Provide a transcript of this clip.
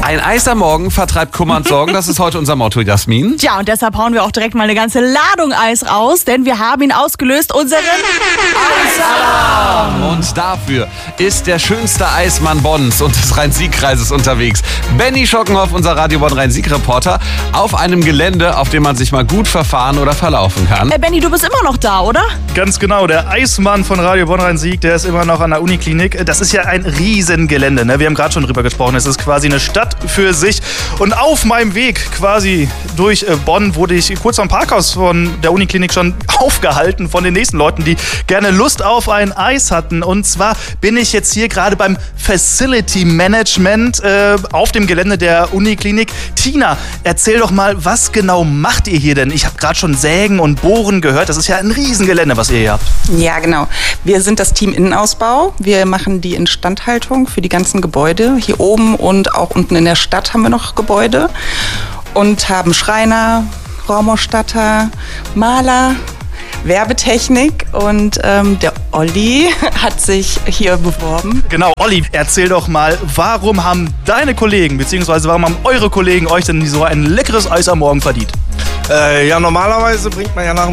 Ein Eis am Morgen vertreibt Kummer und Sorgen. Das ist heute unser Motto, Jasmin. Ja, und deshalb hauen wir auch direkt mal eine ganze Ladung Eis raus, denn wir haben ihn ausgelöst, unseren Eisalarm. Und dafür ist der schönste Eismann Bonns und des Rhein-Sieg-Kreises unterwegs. Benny Schockenhoff, unser Radio Bonn Rhein-Sieg-Reporter, auf einem Gelände, auf dem man sich mal gut verfahren oder verlaufen kann. Benny, du bist immer noch da, oder? Ganz genau, der Eismann von Radio Bonn Rhein-Sieg, der ist immer noch an der Uniklinik. Das ist ja ein Riesengelände, ne? Wir haben gerade schon drüber gesprochen. Es ist quasi eine Stadt für sich. Und auf meinem Weg quasi durch Bonn wurde ich kurz am Parkhaus von der Uniklinik schon aufgehalten von den nächsten Leuten, die gerne Lust auf ein Eis hatten. Und zwar bin ich jetzt hier gerade beim Facility Management auf dem Gelände der Uniklinik. Tina, erzähl doch mal, was genau macht ihr hier denn? Ich habe gerade schon Sägen und Bohren gehört. Das ist ja ein Riesengelände, was ihr hier habt. Ja, genau. Wir sind das Team Innenausbau. Wir machen die Instandhaltung für die ganzen Gebäude. Hier oben und auch unten in der Stadt haben wir noch Gebäude und haben Schreiner, Raumausstatter, Maler, Werbetechnik und der Olli hat sich hier beworben. Genau, Olli, erzähl doch mal, warum haben deine Kollegen, beziehungsweise warum haben eure Kollegen euch denn so ein leckeres Eis am Morgen verdient? Ja, normalerweise bringt man ja nach